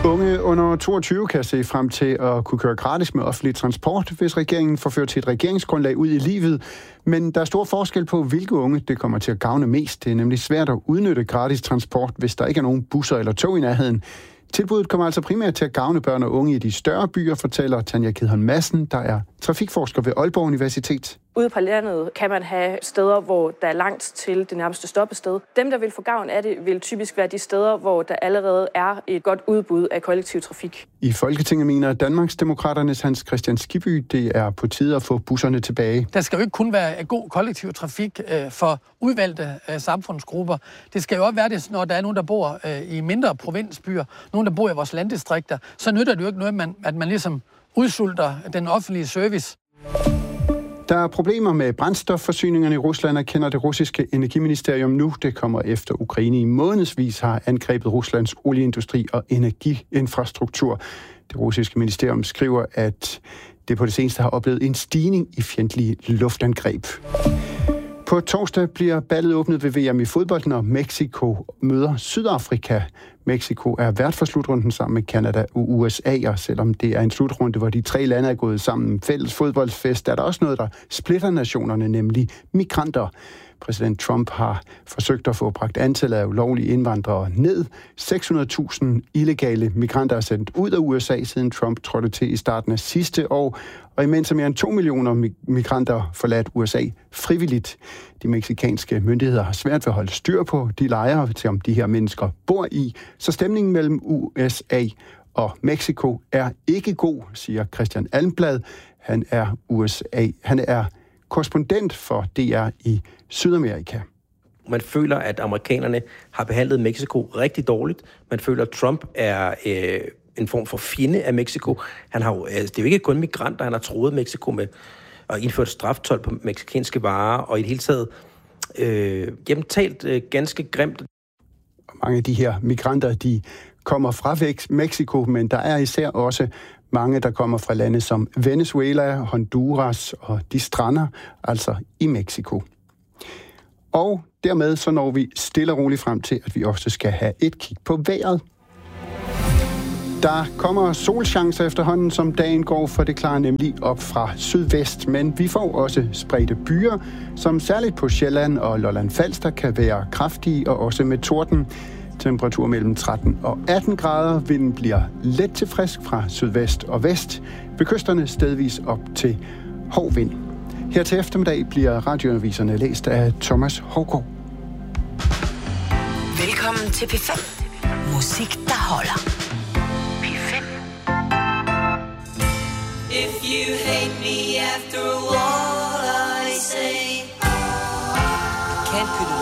Unge under 22 kan se frem til at kunne køre gratis med offentlig transport, hvis regeringen får ført sit regeringsgrundlag ud i livet. Men der er stor forskel på, hvilke unge det kommer til at gavne mest. Det er nemlig svært at udnytte gratis transport, hvis der ikke er nogen busser eller tog i nærheden. Tilbuddet kommer altså primært til at gavne børn og unge i de større byer, fortæller Tanja Kidholm Madsen, der er trafikforsker ved Aalborg Universitet. Ude på landet kan man have steder, hvor der er langt til det nærmeste stoppested. Dem, der vil få gavn af det, vil typisk være de steder, hvor der allerede er et godt udbud af kollektiv trafik. I Folketinget mener Danmarksdemokraternes Hans Kristian Skibby, det er på tide at få busserne tilbage. Der skal jo ikke kun være god kollektiv trafik for udvalgte samfundsgrupper. Det skal jo også være det, når der er nogen, der bor i mindre provinsbyer, nogen, der bor i vores landdistrikter. Så nytter det jo ikke noget, at man ligesom udsulter den offentlige service. Der er problemer med brændstofforsyningerne i Rusland, erkender det russiske energiministerium nu. Det kommer efter Ukraine i månedsvis har angrebet Ruslands olieindustri og energiinfrastruktur. Det russiske ministerium skriver, at det på det seneste har oplevet en stigning i fjendtlige luftangreb. På torsdag bliver ballet åbnet ved VM i fodbold, når Mexico møder Sydafrika. Mexico er vært for slutrunden sammen med Canada og USA, og selvom det er en slutrunde, hvor de 3 lande er gået sammen fælles fodboldfest, er der også noget, der splitter nationerne, nemlig migranter. Præsident Trump har forsøgt at få bragt antallet af ulovlige indvandrere ned. 600.000 illegale migranter er sendt ud af USA, siden Trump trådte til i starten af sidste år. Og imens mere end 2 millioner migranter forladt USA frivilligt. De mexikanske myndigheder har svært ved at holde styr på de lejre, som de her mennesker bor i. Så stemningen mellem USA og Mexico er ikke god, siger Christian Almblad. Han er korrespondent for DR i Sydamerika. Man føler, at amerikanerne har behandlet Mexico rigtig dårligt. Man føler, at Trump er en form for fjende af Mexico. Det er jo ikke kun migranter, han har troet Mexico med og indført straftold på mexicanske varer, og i det hele taget gennemtalt ganske grimt. Mange af de her migranter, de kommer fra Mexico, men der er især også mange, der kommer fra lande som Venezuela, Honduras, og de strander altså i Mexico. Og dermed så når vi stille og roligt frem til, at vi også skal have et kig på vejret. Der kommer solchancer efterhånden, som dagen går, for det klarer nemlig op fra sydvest. Men vi får også spredte byer, som særligt på Sjælland og Lolland-Falster kan være kraftige og også med torden. Temperatur mellem 13 og 18 grader. Vinden bliver let til frisk fra sydvest og vest. Ved kysterne stedvis op til hård vind. Her til eftermiddag bliver radioaviserne læst af Thomas Haugaard. Velkommen til P5. Musik, der holder. P5. If you hate me after all I say, can't put it